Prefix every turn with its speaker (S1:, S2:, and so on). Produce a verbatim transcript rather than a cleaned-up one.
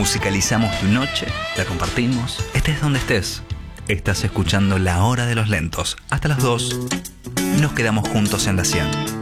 S1: Musicalizamos tu noche, la compartimos, estés donde estés. Estás escuchando La Hora de los Lentos. Hasta las dos. Nos quedamos juntos en la cien.